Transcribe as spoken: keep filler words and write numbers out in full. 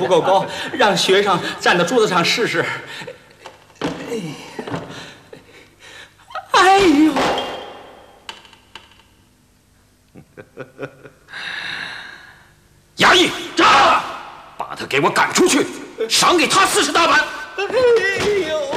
不够高，让学生站到桌子上试试。哎呦！ 衙役，炸！把他给我赶出去，赏给他四十大板。 哎呦！